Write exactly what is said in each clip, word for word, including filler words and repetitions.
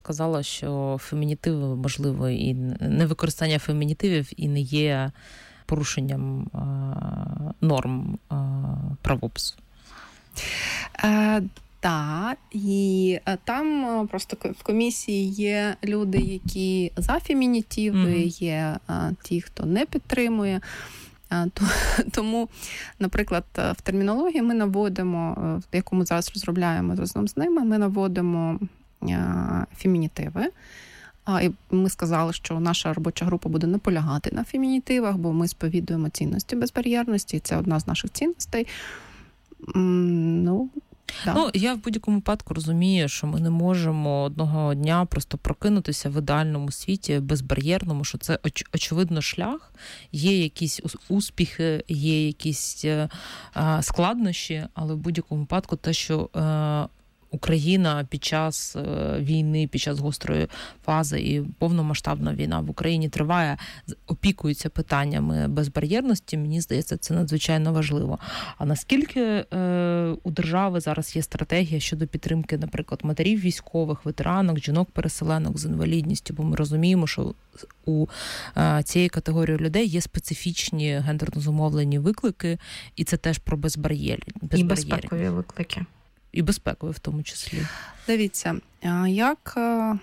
Казала, що фемінітиви, можливо, і невикористання фемінітивів і не є порушенням а, норм а, правопису. Е, так, і там просто в комісії є люди, які за фемінітиви, mm-hmm. є а, ті, хто не підтримує. А, то, тому, наприклад, в термінології ми наводимо, в якому зараз розробляємо разом з ними, ми наводимо фемінітиви. І ми сказали, що наша робоча група буде наполягати на фемінітивах, бо ми сповідуємо цінності безбар'єрності, і це одна з наших цінностей. Ну, да. Ну, я в будь-якому випадку розумію, що ми не можемо одного дня просто прокинутися в ідеальному світі, безбар'єрному, що це оч- очевидно шлях, є якісь успіхи, є якісь е- складнощі, але в будь-якому випадку те, що е- Україна під час війни, під час гострої фази і повномасштабна війна в Україні триває, опікується питаннями безбар'єрності, мені здається, це надзвичайно важливо. А наскільки е, у держави зараз є стратегія щодо підтримки, наприклад, матерів військових, ветеранок, жінок-переселенок з інвалідністю, бо ми розуміємо, що у е, цієї категорії людей є специфічні гендерно зумовлені виклики, і це теж про безбар'єрність. І безпекові виклики. І безпекові в тому числі. Дивіться, як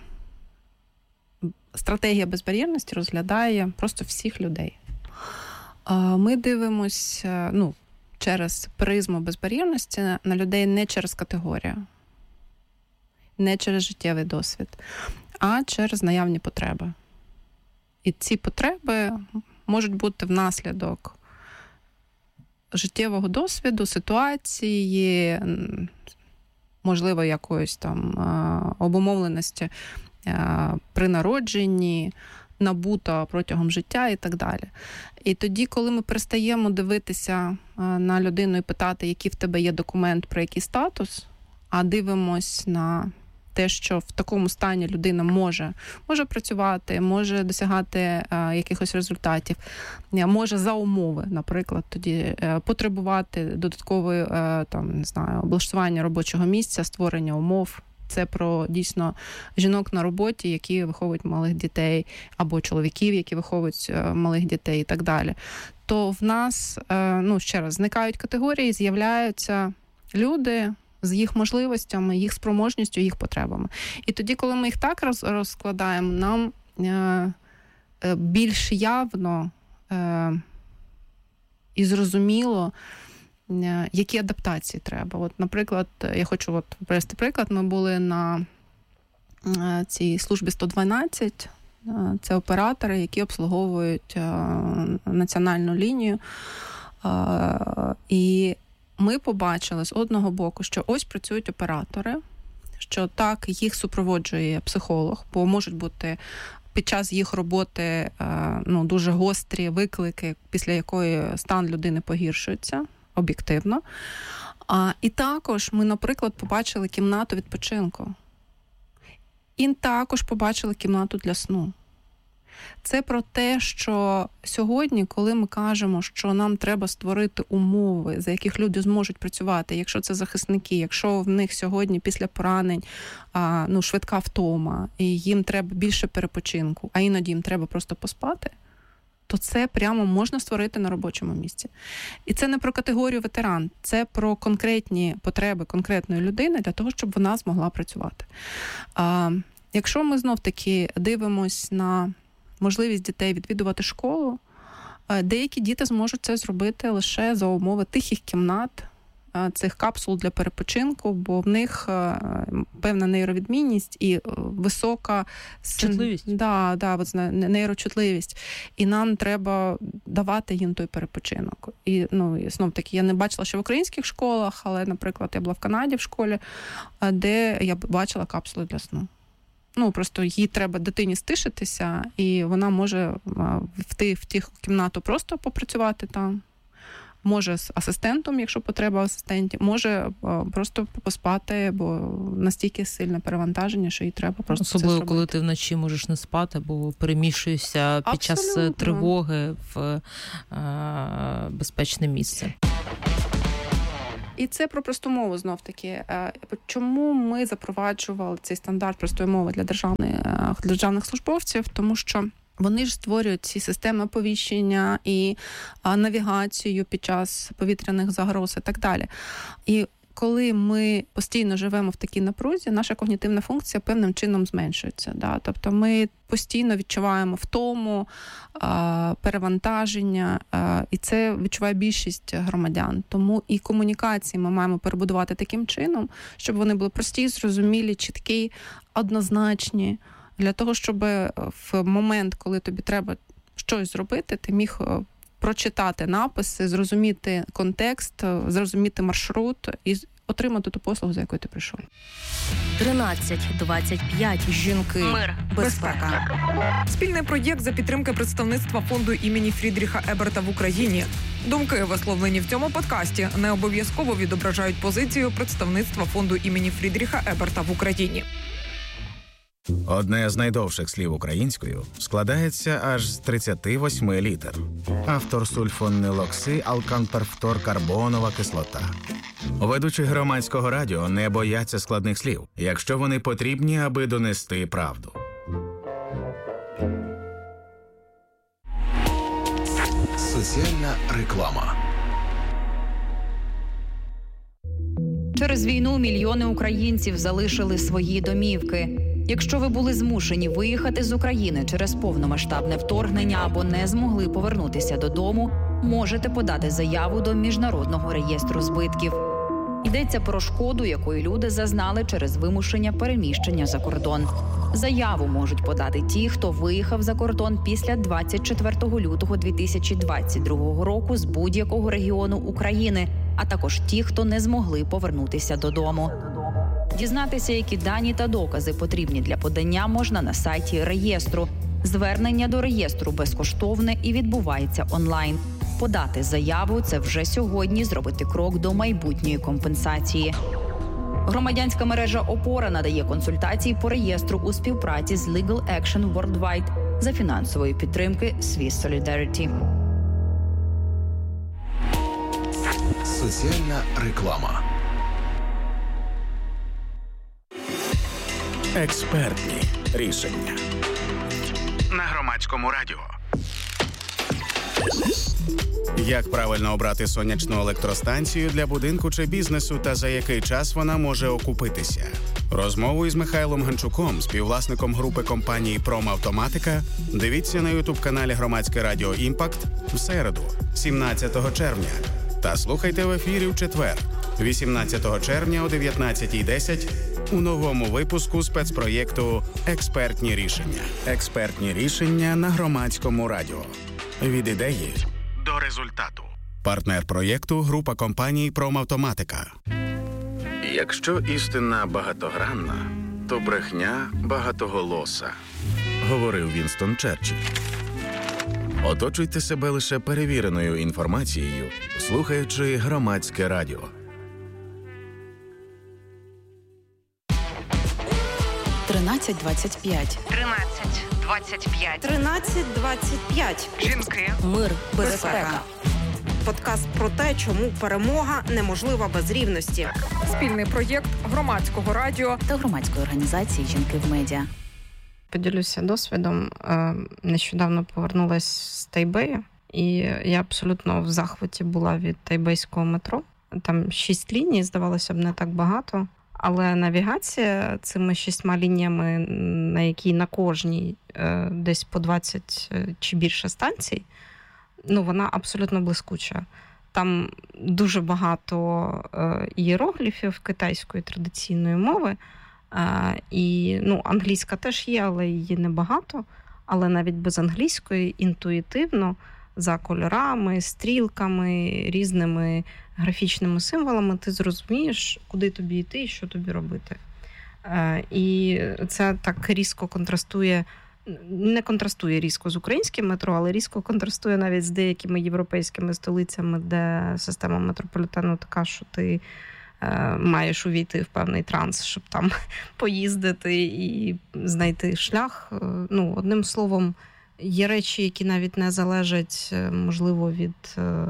стратегія безбар'єрності розглядає просто всіх людей. Ми дивимося, ну, через призму безбар'єрності на людей не через категорію, не через життєвий досвід, а через наявні потреби. І ці потреби можуть бути внаслідок життєвого досвіду, ситуації, можливо, якоїсь там обумовленості при народженні, набута протягом життя і так далі. І тоді, коли ми перестаємо дивитися на людину і питати, який в тебе є документ, про який статус, а дивимось на те, що в такому стані людина може, може працювати, може досягати а, якихось результатів, може за умови, наприклад, тоді а, потребувати додаткової а, там, не знаю, облаштування робочого місця, створення умов. Це про дійсно жінок на роботі, які виховують малих дітей, або чоловіків, які виховують а, малих дітей і так далі. То в нас, а, ну, ще раз, зникають категорії, з'являються люди з їх можливостями, їх спроможністю, їх потребами. І тоді, коли ми їх так роз, розкладаємо, нам е, е, більш явно е, і зрозуміло, е, які адаптації треба. От, наприклад, я хочу от привести приклад. Ми були на е, цій службі сто дванадцять. Е, це оператори, які обслуговують е, національну лінію. Е, і ми побачили з одного боку, що ось працюють оператори, що так, їх супроводжує психолог, бо можуть бути під час їх роботи ну, дуже гострі виклики, після якої стан людини погіршується об'єктивно. А, і також ми, наприклад, побачили кімнату відпочинку. І також побачили кімнату для сну. Це про те, що сьогодні, коли ми кажемо, що нам треба створити умови, за яких люди зможуть працювати, якщо це захисники, якщо в них сьогодні після поранень а, ну, швидка втома, і їм треба більше перепочинку, а іноді їм треба просто поспати, то це прямо можна створити на робочому місці. І це не про категорію ветеран, це про конкретні потреби конкретної людини для того, щоб вона змогла працювати. А, якщо ми знов-таки дивимось на можливість дітей відвідувати школу, деякі діти зможуть це зробити лише за умови тихих кімнат, цих капсул для перепочинку, бо в них певна нейровідмінність і висока чутливість. Да, да, от, нейрочутливість. І нам треба давати їм той перепочинок. І, ну, і знов-таки, я не бачила, що в українських школах, але, наприклад, я була в Канаді в школі, де я бачила капсули для сну. Ну, просто їй треба дитині стишитися, і вона може вти в тих кімнату просто попрацювати там, може з асистентом, якщо потреба асистентів, може просто поспати, бо настільки сильне перевантаження, що їй треба просто особливо, це зробити. Коли ти вночі можеш не спати, бо переміщуєшся під Абсолютно. час тривоги в е- безпечне місце. І це про просту мову знов-таки. Чому ми запроваджували цей стандарт простої мови для державних, для державних службовців? Тому що вони ж створюють ці системи оповіщення і навігацію під час повітряних загроз і так далі. І коли ми постійно живемо в такій напрузі, наша когнітивна функція певним чином зменшується. Да? Тобто ми постійно відчуваємо втому, перевантаження, і це відчуває більшість громадян. Тому і комунікації ми маємо перебудувати таким чином, щоб вони були прості, зрозумілі, чіткі, однозначні, для того, щоб в момент, коли тобі треба щось зробити, ти міг прочитати написи, зрозуміти контекст, зрозуміти маршрут і отримати ту послугу, за якою ти прийшов. тринадцять двадцять п'ять. Жінки. Мир. Безпека. Спільний проєкт за підтримки представництва фонду імені Фрідріха Еберта в Україні. Думки, висловлені в цьому подкасті, не обов'язково відображають позицію представництва фонду імені Фрідріха Еберта в Україні. Одне з найдовших слів українською складається аж з тридцяти восьми літер. Автор сульфонилокси алканперфторкарбонова кислота. Ведучі громадського радіо не бояться складних слів, якщо вони потрібні, аби донести правду. Соціальна реклама. Через війну мільйони українців залишили свої домівки. Якщо ви були змушені виїхати з України через повномасштабне вторгнення або не змогли повернутися додому, можете подати заяву до Міжнародного реєстру збитків. Йдеться про шкоду, якої люди зазнали через вимушення переміщення за кордон. Заяву можуть подати ті, хто виїхав за кордон після двадцять четвертого лютого дві тисячі двадцять другого року з будь-якого регіону України, а також ті, хто не змогли повернутися додому. Дізнатися, які дані та докази потрібні для подання, можна на сайті реєстру. Звернення до реєстру безкоштовне і відбувається онлайн. Подати заяву – це вже сьогодні зробити крок до майбутньої компенсації. Громадянська мережа «Опора» надає консультації по реєстру у співпраці з Legal Action Worldwide за фінансової підтримки Swiss Solidarity. Соціальна реклама. Експертні рішення. На Громадському радіо. Як правильно обрати сонячну електростанцію для будинку чи бізнесу та за який час вона може окупитися? Розмову із Михайлом Ганчуком, співвласником групи компанії «Промавтоматика», дивіться на ютуб-каналі Громадське радіо «Імпакт» в середу, сімнадцятого червня. Та слухайте в ефірі в четвер, вісімнадцятого червня о дев'ятнадцятій десять у новому випуску спецпроєкту «Експертні рішення». Експертні рішення на Громадському радіо. Від ідеї до результату. Партнер проєкту – група компаній «Промавтоматика». Якщо істина багатогранна, то брехня багатоголоса, говорив Вінстон Черчилль. Оточуйте себе лише перевіреною інформацією, слухаючи Громадське радіо. тринадцять двадцять п'ять. тринадцять двадцять п'ять. тринадцять двадцять п'ять. Жінки. Мир. Безпека. Безпека. Подкаст про те, чому перемога неможлива без рівності. Спільний проєкт Громадського радіо Та громадської організації «Жінки в медіа». Поділюся досвідом. Нещодавно повернулася з Тайбею, і я абсолютно в захваті була від тайбейського метро. Там шість ліній, здавалося б, не так багато. Але навігація цими шістьма лініями, на якій на кожній десь по двадцять чи більше станцій, ну, вона абсолютно блискуча. Там дуже багато ієрогліфів китайської традиційної мови. І, ну, англійська теж є, але її небагато. Але навіть без англійської інтуїтивно, за кольорами, стрілками, різними графічними символами ти зрозумієш, куди тобі йти і що тобі робити. І це так різко контрастує, не контрастує різко з українським метро, але різко контрастує навіть з деякими європейськими столицями, де система метрополітену така, що ти маєш увійти в певний транс, щоб там поїздити і знайти шлях. Ну, одним словом, є речі, які навіть не залежать, можливо, від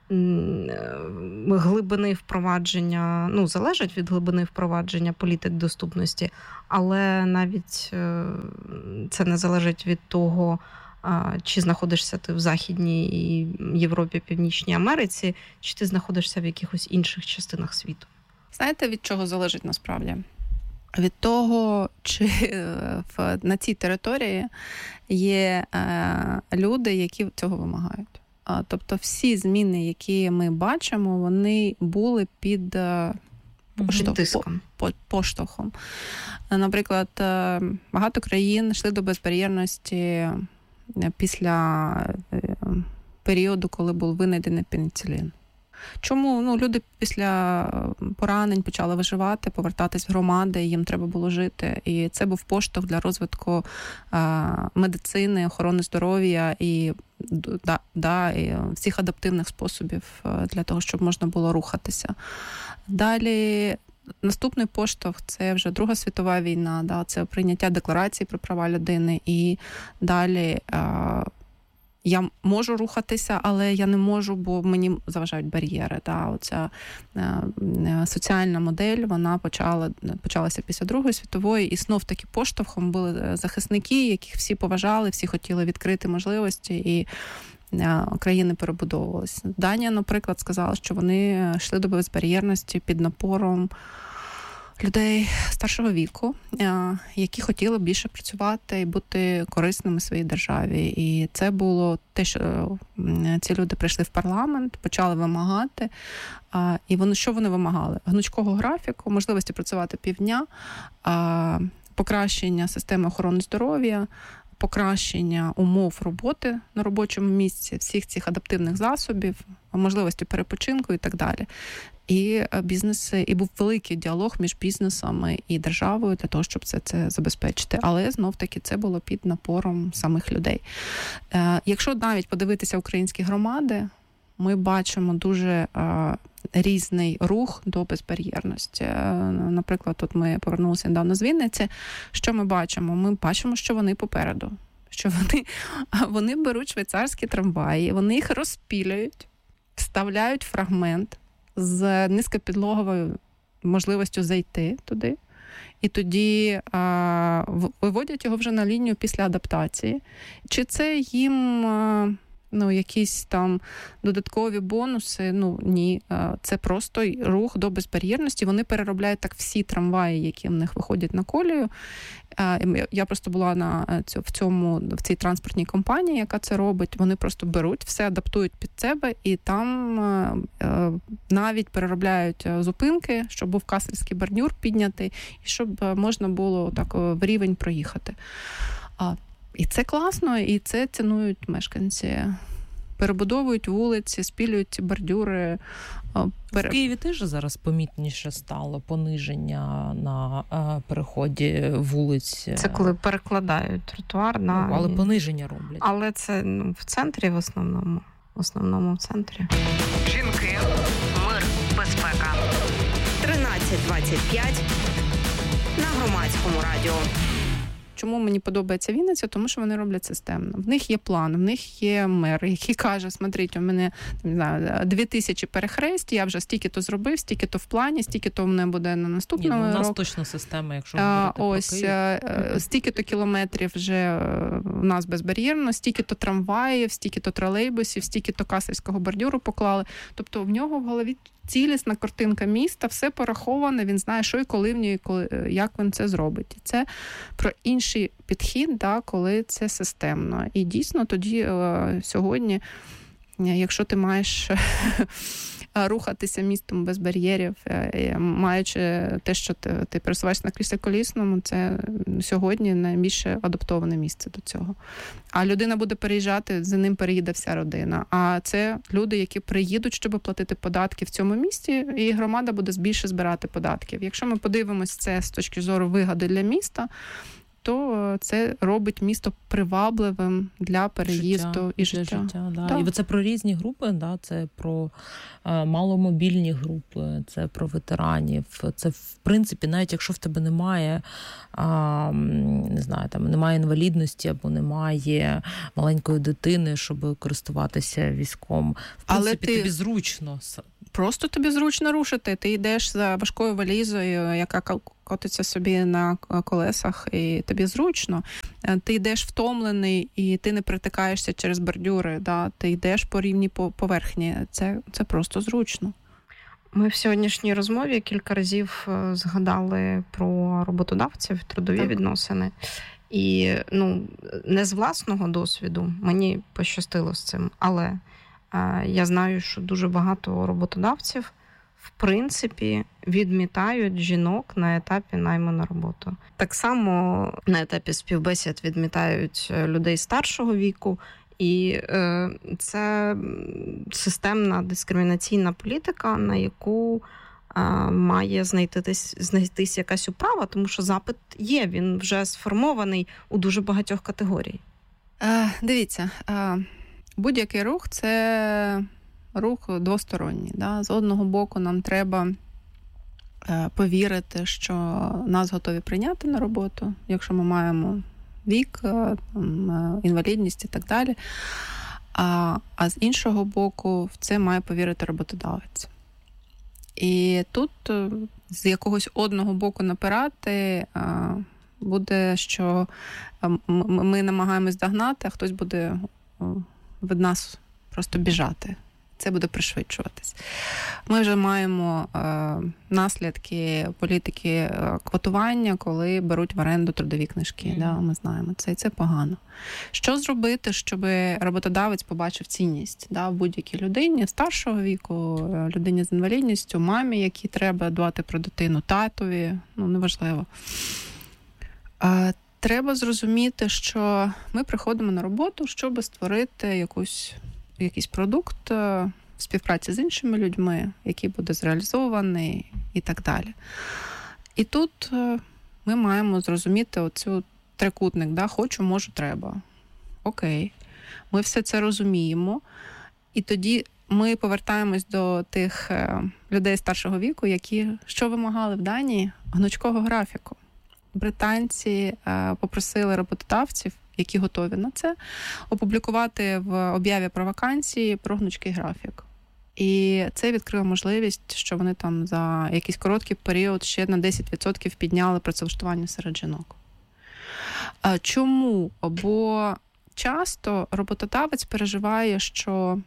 глибини впровадження, ну, залежать від глибини впровадження політик доступності, але навіть це не залежить від того, чи знаходишся ти в Західній Європі, Північній Америці, чи ти знаходишся в якихось інших частинах світу. Знаєте, від чого залежить насправді? Від того, чи в, на цій території є е, люди, які цього вимагають. А, тобто всі зміни, які ми бачимо, вони були під е, поштовхом. По, поштовхом. Наприклад, е, багато країн йшли до безбар'єрності після е, періоду, коли був винайдений пеніцилін. Чому? Ну, люди після поранень почали виживати, повертатись в громади, їм треба було жити. І це був поштовх для розвитку а, медицини, охорони здоров'я і, да, да, і всіх адаптивних способів для того, щоб можна було рухатися. Далі наступний поштовх – це вже Друга світова війна, да, це прийняття декларації про права людини. І далі а, я можу рухатися, але я не можу, бо мені заважають бар'єри. Да. Оця е, соціальна модель, вона почала, почалася після Другої світової, і знов таки поштовхом були захисники, яких всі поважали, всі хотіли відкрити можливості, і е, країни перебудовувалися. Данія, наприклад, сказала, що вони йшли до безбар'єрності під напором людей старшого віку, які хотіли більше працювати і бути корисними своїй державі. І це було те, що ці люди прийшли в парламент, почали вимагати. І вони, що вони вимагали? Гнучкого графіку, можливості працювати півдня, покращення системи охорони здоров'я, покращення умов роботи на робочому місці, всіх цих адаптивних засобів, можливості перепочинку і так далі. І бізнеси, і був великий діалог між бізнесами і державою для того, щоб це, це забезпечити. Але знов-таки це було під напором самих людей. Е, якщо навіть подивитися українські громади, ми бачимо дуже е, різний рух до безбар'єрності. Е, наприклад, тут ми повернулися недавно з Вінниці. Що ми бачимо? Ми бачимо, що вони попереду. Що вони, вони беруть швейцарські трамваї, вони їх розпілюють, вставляють фрагмент з низькопідлоговою можливістю зайти туди. І тоді а, виводять його вже на лінію після адаптації. Чи це їм а, ну, якісь там додаткові бонуси? Ну, ні. А, це просто рух до безбар'єрності. Вони переробляють так всі трамваї, які в них виходять на колію. А, я просто була на в цьому, в цій транспортній компанії, яка це робить. Вони просто беруть, все адаптують під себе, і там а, навіть переробляють зупинки, щоб був касельський бордюр піднятий, і щоб можна було так в рівень проїхати. А, і це класно, і це цінують мешканці. Перебудовують вулиці, спілюють ці бордюри. В Києві теж зараз помітніше стало пониження на е, переході вулиць. Це коли перекладають тротуар на... Ну, але пониження роблять. Але це ну, в центрі в основному. В основному в центрі. Жінки, мир, безпека. тринадцять двадцять п'ять на Громадському радіо. Чому мені подобається Вінниця? Тому що вони роблять системно. В них є план, в них є мер, який каже, смотрите, у мене не знаю, дві тисячі перехрест, я вже стільки-то зробив, стільки-то в плані, стільки-то в мене буде на наступному році. Ні, ну, у нас точно система, якщо говорити ось, про Київ. Стільки-то кілометрів вже у нас безбар'єрно, стільки-то трамваїв, стільки-то тролейбусів, стільки-то касельського бордюру поклали. Тобто в нього в голові цілісна картинка міста, все пораховане, він знає, що і коли в ній, коли, як він це зробить. І це про інший підхід, да, коли це системно. І дійсно тоді е, сьогодні, якщо ти маєш рухатися містом без бар'єрів, е, маючи те, що ти, ти пересуваєшся на кріслі колісному, це сьогодні найбільше адаптоване місце до цього. А людина буде переїжджати, за ним переїде вся родина. А це люди, які приїдуть, щоб платити податки в цьому місті, і громада буде більше збирати податків. Якщо ми подивимось це з точки зору вигоди для міста, то це робить місто привабливим для переїзду життя, і життя. життя да. Так. І це про різні групи, да? Це про а, маломобільні групи, це про ветеранів. Це, в принципі, навіть якщо в тебе немає, а, не знаю, там, немає інвалідності або немає маленької дитини, щоб користуватися військом. В принципі, Але ти... тобі зручно. Просто тобі зручно рушити. Ти йдеш за важкою валізою, яка котиться собі на колесах, і тобі зручно. Ти йдеш втомлений, і ти не притикаєшся через бордюри. Да? Ти йдеш по рівній поверхні. Це, це просто зручно. Ми в сьогоднішній розмові кілька разів згадали про роботодавців, трудові так. відносини. І ну, не з власного досвіду, мені пощастило з цим, але я знаю, що дуже багато роботодавців, в принципі, відмітають жінок на етапі найму на роботу. Так само на етапі співбесід відмітають людей старшого віку, і е, це системна дискримінаційна політика, на яку е, має знайтись, знайтись якась управа, тому що запит є, він вже сформований у дуже багатьох категорій. Е, дивіться, е... будь-який рух – це рух двосторонній. Да? З одного боку нам треба повірити, що нас готові прийняти на роботу, якщо ми маємо вік, там, інвалідність і так далі. А, а з іншого боку, в це має повірити роботодавець. І тут з якогось одного боку напирати буде, що ми намагаємось догнати, а хтось буде від нас просто біжати. Це буде пришвидшуватись. Ми вже маємо е, наслідки політики е, квотування, коли беруть в оренду трудові книжки. Mm-hmm. Да, ми знаємо це, і це погано. Що зробити, щоб роботодавець побачив цінність да, в будь-якій людині старшого віку, людині з інвалідністю, мамі, якій треба дбати про дитину, татові, ну, неважливо. Е, Треба зрозуміти, що ми приходимо на роботу, щоб створити якусь, якийсь продукт в співпраці з іншими людьми, який буде зреалізований і так далі. І тут ми маємо зрозуміти оцю трикутник, да? Хочу, можу, треба. Окей. Ми все це розуміємо. І тоді ми повертаємось до тих людей старшого віку, які що вимагали в Данії? Гнучкого графіку. Британці попросили роботодавців, які готові на це, опублікувати в об'яві про вакансії про гнучкий графік. І це відкрило можливість, що вони там за якийсь короткий період ще на десять відсотків підняли працевлаштування серед жінок. Чому? Бо часто роботодавець переживає, що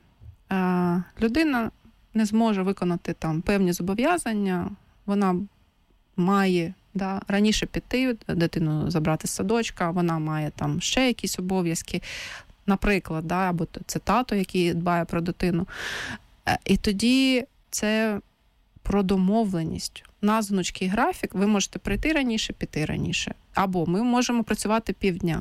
людина не зможе виконати там певні зобов'язання, вона має да, раніше піти, дитину забрати з садочка, вона має там ще якісь обов'язки, наприклад, да, або це тато, який дбає про дитину. І тоді це про домовленість. У нас гнучкий графік, ви можете прийти раніше, піти раніше. Або ми можемо працювати півдня.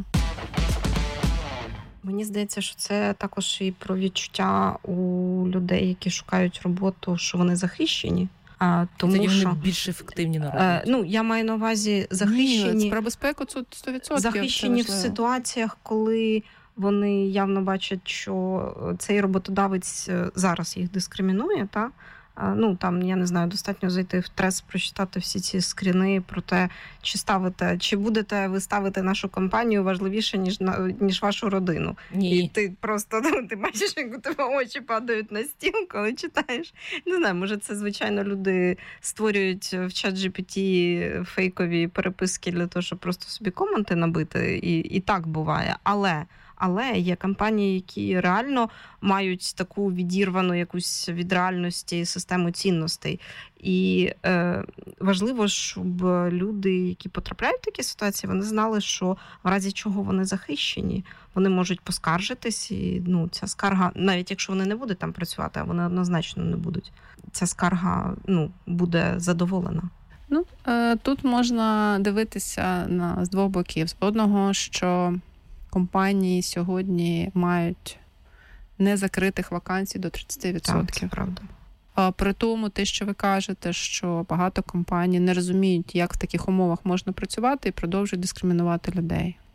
Мені здається, що це також і про відчуття у людей, які шукають роботу, що вони захищені. А, тому Тоді вони що, більш ефективні на роботі. Е, ну, я маю на увазі захищені, Ні, про безпеку це сто відсотків. Захищені в ситуаціях, коли вони явно бачать, що цей роботодавець зараз їх дискримінує, та? Ну, там, я не знаю, достатньо зайти в Трес, прочитати всі ці скріни про те, чи ставите, чи будете ви ставити нашу компанію важливіше, ніж, ніж вашу родину. Ні. І ти просто, ну, ти бачиш, як у тебе очі падають на стіл, коли читаєш. Не знаю, може це, звичайно, люди створюють в чат джі пі ті фейкові переписки для того, щоб просто собі коменти набити, і, і так буває. Але... Але є компанії, які реально мають таку відірвану якусь від реальності систему цінностей. І е, важливо, щоб люди, які потрапляють в такі ситуації, вони знали, що в разі чого вони захищені, вони можуть поскаржитись, і ну, ця скарга, навіть якщо вони не будуть там працювати, а вони однозначно не будуть, ця скарга ну, буде задоволена. Ну, е, тут можна дивитися на, з двох боків. З одного, що компанії сьогодні мають незакритих вакансій до тридцять відсотків. Так, це правда. А при тому, те, що ви кажете, що багато компаній не розуміють, як в таких умовах можна працювати, і продовжують дискримінувати людей.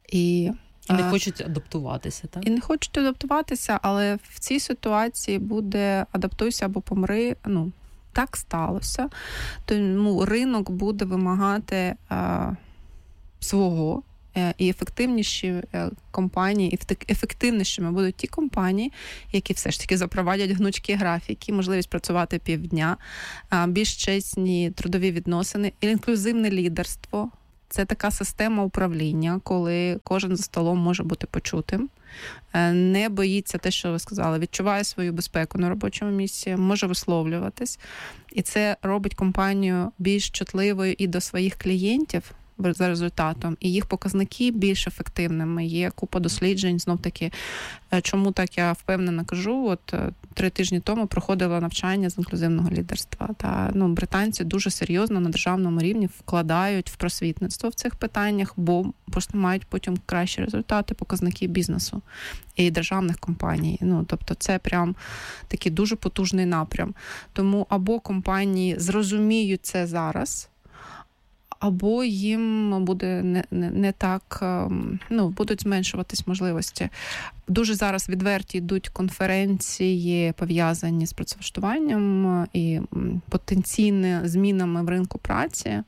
І І не хочуть адаптуватися, так? І не хочуть адаптуватися, але в цій ситуації буде адаптуйся або помри, ну, так сталося. Тому ринок буде вимагати а, свого, і ефективніші компанії, ефективнішими будуть ті компанії, які все ж таки запровадять гнучкі графіки, можливість працювати півдня, більш чесні трудові відносини, інклюзивне лідерство. Це така система управління, коли кожен за столом може бути почутим, не боїться те, що ви сказали, відчуває свою безпеку на робочому місці, може висловлюватись. І це робить компанію більш чутливою і до своїх клієнтів за результатом, і їх показники більш ефективними. Є купа досліджень, знов-таки, чому так я впевнено кажу, от три тижні тому проходила навчання з інклюзивного лідерства. Та, ну, британці дуже серйозно на державному рівні вкладають в просвітництво в цих питаннях, бо просто мають потім кращі результати, показники бізнесу і державних компаній. Ну, тобто це прям такий дуже потужний напрям. Тому або компанії зрозуміють це зараз, або їм буде не, не, не так, ну, будуть зменшуватись можливості. Дуже зараз відверті йдуть конференції, пов'язані з працевлаштуванням і потенційними змінами в ринку праці.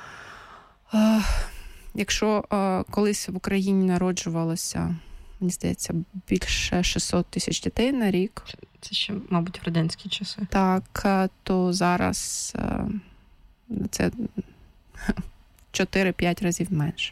Якщо колись в Україні народжувалося, мені здається, більше шістсот тисяч дітей на рік. Це ще, мабуть, в радянські часи. Так, то зараз це чотири-п'ять разів менше.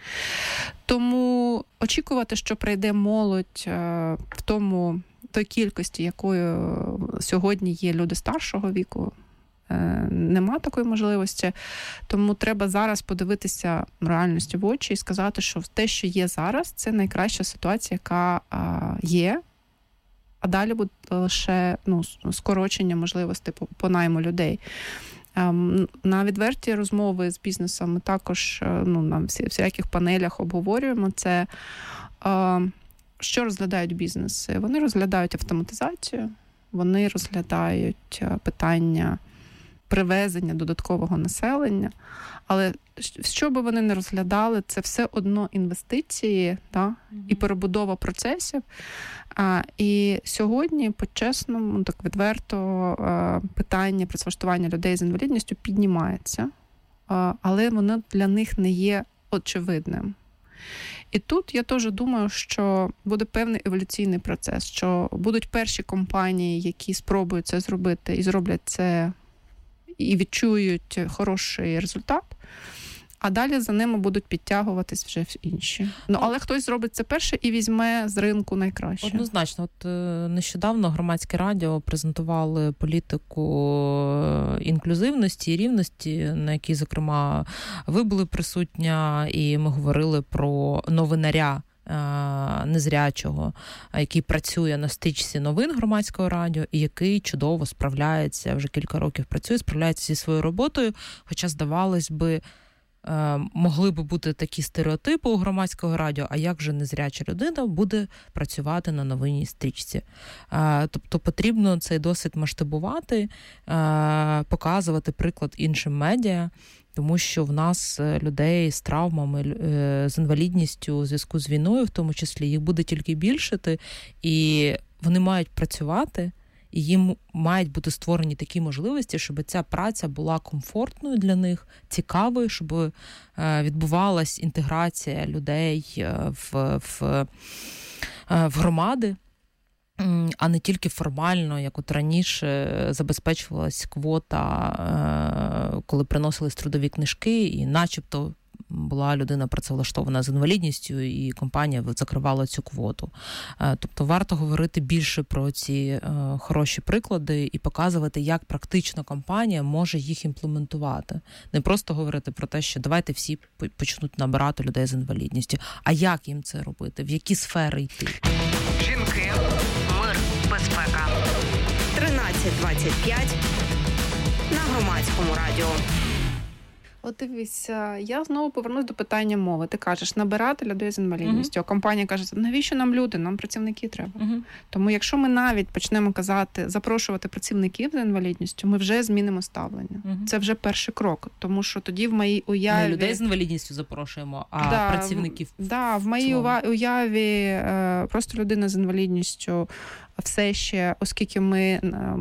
Тому очікувати, що прийде молодь в тому, той кількості, якою сьогодні є люди старшого віку, нема такої можливості. Тому треба зараз подивитися реальності в очі і сказати, що те, що є зараз, це найкраща ситуація, яка є, а далі буде лише, ну, скорочення можливостей по, по найму людей. На відверті розмови з бізнесом ми також, ну, на всіляких панелях обговорюємо це. Що розглядають бізнеси? Вони розглядають автоматизацію, вони розглядають питання привезення додаткового населення, але що би вони не розглядали, це все одно інвестиції, да? Mm-hmm. І перебудова процесів. А, і сьогодні, по-чесному, так відверто, а, питання працевлаштування людей з інвалідністю піднімається, а, але воно для них не є очевидним. І тут я теж думаю, що буде певний еволюційний процес, що будуть перші компанії, які спробують це зробити і зроблять це і відчують хороший результат, а далі за ними будуть підтягуватись вже інші. Ну, але хтось зробить це перше і візьме з ринку найкраще. Однозначно. От нещодавно Громадське радіо презентували політику інклюзивності і рівності, на якій, зокрема, ви були присутня, і ми говорили про новинаря незрячого, який працює на стрічці новин Громадського радіо і який чудово справляється, вже кілька років працює, справляється зі своєю роботою, хоча, здавалось би, могли би бути такі стереотипи у Громадського радіо, а як же незряча людина буде працювати на новинній стрічці. Тобто потрібно цей досвід масштабувати, показувати приклад іншим медіа, тому що в нас людей з травмами, з інвалідністю у зв'язку з війною, в тому числі, їх буде тільки більшати, і вони мають працювати, і їм мають бути створені такі можливості, щоб ця праця була комфортною для них, цікавою, щоб відбувалась інтеграція людей в, в, в громади, а не тільки формально, як от раніше забезпечувалась квота, коли приносились трудові книжки, і начебто була людина працевлаштована з інвалідністю, і компанія закривала цю квоту. Тобто варто говорити більше про ці хороші приклади і показувати, як практично компанія може їх імплементувати. Не просто говорити про те, що давайте всі почнуть набирати людей з інвалідністю, а як їм це робити, в які сфери йти. Жінки, мир, безпека. тринадцять двадцять п'ять на Громадському радіо. От дивись, я знову повернусь до питання мови. Ти кажеш, набирати людей з інвалідністю. Uh-huh. А компанія каже, навіщо нам люди? Нам працівники треба. Uh-huh. Тому якщо ми навіть почнемо казати, запрошувати працівників з інвалідністю, ми вже змінимо ставлення. Uh-huh. Це вже перший крок. Тому що тоді в моїй уяві... Не людей з інвалідністю запрошуємо, а да, працівників. Так, да, в моїй уяві просто людина з інвалідністю все ще, оскільки ми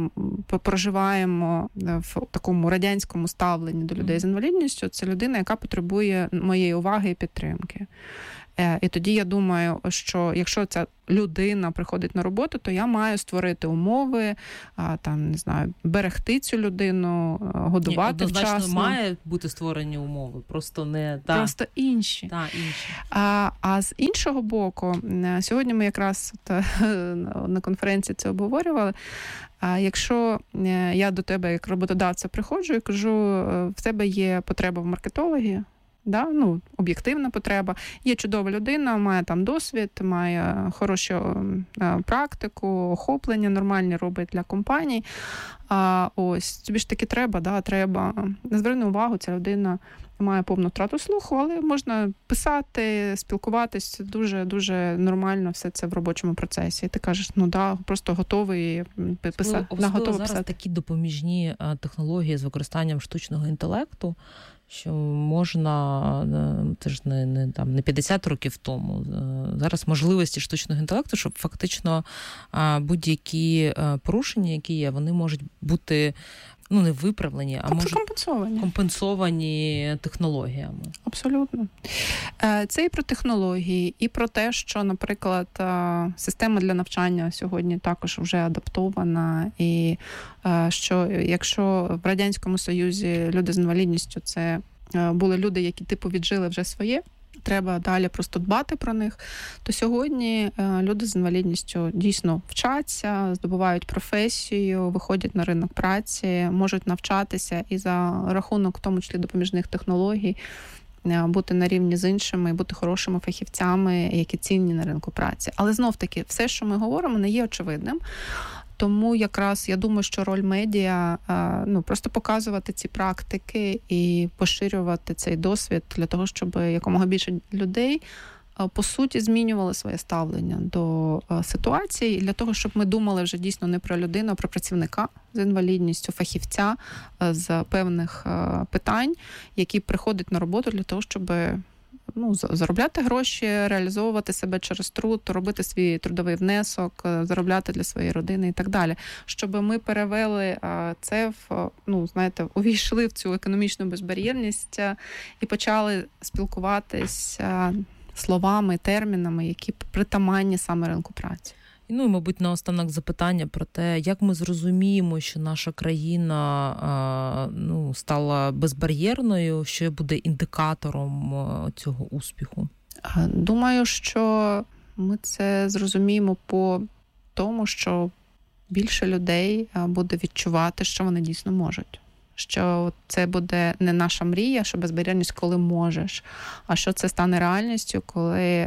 проживаємо в такому радянському ставленні до людей з інвалідністю, це людина, яка потребує моєї уваги і підтримки. І тоді я думаю, що якщо ця людина приходить на роботу, то я маю створити умови, там, не знаю, берегти цю людину, годувати Ні, однозначно вчасно. Має бути створені умови, просто не... Та, просто інші. Та, інші. А, а з іншого боку, сьогодні ми якраз та, на конференції це обговорювали, а якщо я до тебе як роботодавця приходжу і кажу, в тебе є потреба в маркетологі, да? Ну, об'єктивна потреба. Є чудова людина, має там досвід, має хорошу практику, охоплення нормальні робить для компаній. А ось, тобі ж таки треба, да, треба. Не зверни увагу, ця людина має повну втрату слуху, але можна писати, спілкуватись, дуже-дуже нормально все це в робочому процесі. І ти кажеш, ну да, просто готовий писати. Особливо зараз писати. Такі допоміжні технології з використанням штучного інтелекту, що можна, це ж не, не, там, не п'ятдесят років тому, зараз можливості штучного інтелекту, щоб фактично будь-які порушення, які є, вони можуть бути, ну, не виправлені, а можуть компенсовані. компенсовані технологіями. Абсолютно. Це і про технології, і про те, що, наприклад, система для навчання сьогодні також вже адаптована, і що якщо в Радянському Союзі люди з інвалідністю це були люди, які типу віджили вже своє, треба далі просто дбати про них, то сьогодні люди з інвалідністю дійсно вчаться, здобувають професію, виходять на ринок праці, можуть навчатися і за рахунок, в тому числі, допоміжних технологій, бути на рівні з іншими і бути хорошими фахівцями, які цінні на ринку праці. Але знов-таки, все, що ми говоримо, не є очевидним. Тому якраз я думаю, що роль медіа, ну, просто показувати ці практики і поширювати цей досвід для того, щоб якомога більше людей, по суті, змінювали своє ставлення до ситуації, і для того, щоб ми думали вже дійсно не про людину, а про працівника з інвалідністю, фахівця з певних питань, який приходить на роботу для того, щоб, ну, заробляти гроші, реалізовувати себе через труд, робити свій трудовий внесок, заробляти для своєї родини і так далі. Щоб ми перевели це в, ну, знаєте, увійшли в цю економічну безбар'єрність і почали спілкуватися словами, термінами, які притаманні саме ринку праці. Ну і, мабуть, наостанок запитання про те, як ми зрозуміємо, що наша країна, ну, стала безбар'єрною, що буде індикатором цього успіху? Думаю, що ми це зрозуміємо по тому, що більше людей буде відчувати, що вони дійсно можуть. Що це буде не наша мрія, що безбар'єрність, коли можеш, а що це стане реальністю, коли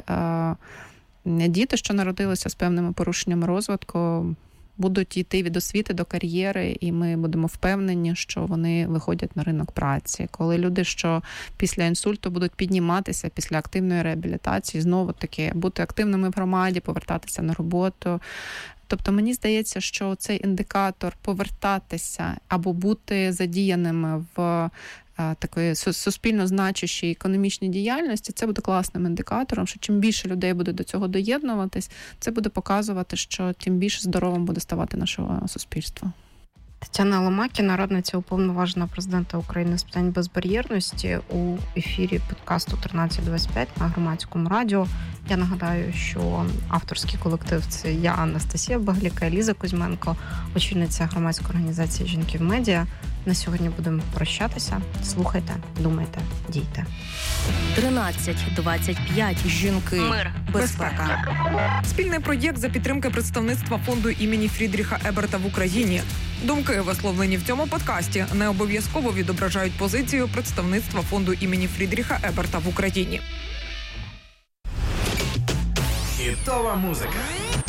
діти, що народилися з певними порушеннями розвитку, будуть йти від освіти до кар'єри, і ми будемо впевнені, що вони виходять на ринок праці. Коли люди, що після інсульту будуть підніматися після активної реабілітації, знову-таки бути активними в громаді, повертатися на роботу. Тобто мені здається, що цей індикатор повертатися або бути задіяними в такої суспільно значущій економічній діяльності, це буде класним індикатором, що чим більше людей буде до цього доєднуватись, це буде показувати, що тим більше здоровим буде ставати наше суспільство. Тетяна Ломакіна, радниця уповноважена президента України з питань безбар'єрності, у ефірі подкасту тринадцять двадцять п'ять на Громадському радіо. Я нагадаю, що авторський колектив – це я, Анастасія Багліка, Ліза Кузьменко, очільниця громадської організації «Жінки в медіа». На сьогодні будемо прощатися. Слухайте, думайте, дійте. тринадцять двадцять п'ять. Жінки. Мир. Безпека. Спільний проєкт за підтримки представництва фонду імені Фрідріха Еберта в Україні. Думки, висловлені в цьому подкасті, не обов'язково відображають позицію представництва фонду імені Фрідріха Еберта в Україні. Хітова музика.